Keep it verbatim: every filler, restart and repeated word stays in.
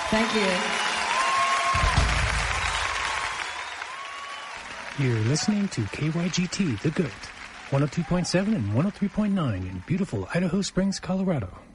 Thank you. You're listening to K Y G T The Good, one oh two point seven and one oh three point nine in beautiful Idaho Springs, Colorado.